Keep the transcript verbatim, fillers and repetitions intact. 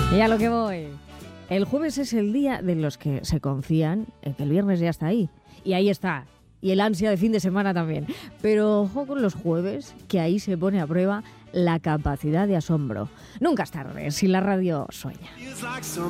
Y a lo que voy. El jueves es el día de los que se confían en que el viernes ya está ahí. Y ahí está. Y el ansia de fin de semana también. Pero ojo con los jueves, que ahí se pone a prueba la capacidad de asombro. Nunca es tarde si la radio sueña.